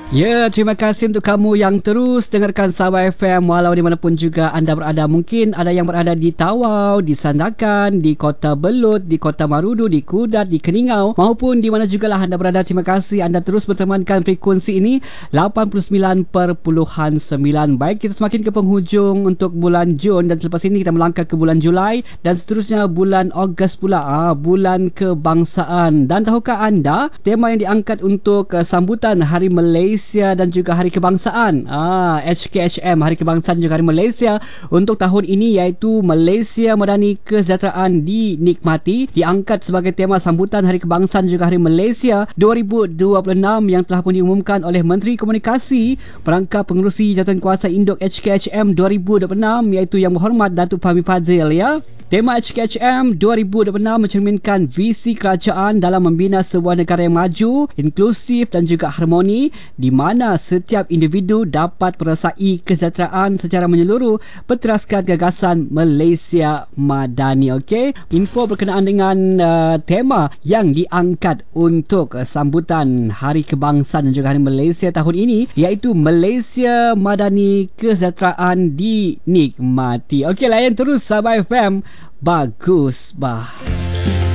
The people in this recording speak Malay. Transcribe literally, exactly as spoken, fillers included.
Ya, terima kasih untuk kamu yang terus dengarkan Sabah F M walau di manapun juga anda berada. Mungkin ada yang berada di Tawau, di Sandakan, di Kota Belud, di Kota Marudu, di Kudat, di Keningau maupun di mana jugalah anda berada. Terima kasih anda terus bertemankan frekuensi ini lapan puluh sembilan perpuluhan sembilan. Baik, kita semakin ke penghujung untuk bulan Jun dan selepas ini kita melangkah ke bulan Julai dan seterusnya bulan Ogos pula, ah, bulan kebangsaan. Dan tahukah anda tema yang diangkat untuk uh, sambutan Hari Malaysia Malaysia dan juga Hari Kebangsaan, ah, H K H M, Hari Kebangsaan juga Hari Malaysia untuk tahun ini, iaitu Malaysia Madani Kesejahteraan Dinikmati, diangkat sebagai tema sambutan Hari Kebangsaan juga Hari Malaysia dua ribu dua puluh enam yang telah pun diumumkan oleh Menteri Komunikasi Perangkap Pengerusi Jawatankuasa Induk H K H M dua ribu dua puluh enam, iaitu Yang Berhormat Datuk Fahmi Fadzil, ya. Tema H K H M dua ribu dua puluh enam mencerminkan visi kerajaan dalam membina sebuah negara yang maju, inklusif dan juga harmoni di mana setiap individu dapat merasai kesejahteraan secara menyeluruh berteraskan gagasan Malaysia Madani. Okey, info berkenaan dengan uh, tema yang diangkat untuk uh, sambutan Hari Kebangsaan dan juga Hari Malaysia tahun ini, iaitu Malaysia Madani Kesejahteraan Dinikmati. Okey, layan terus Sabah F M. Bagus bah.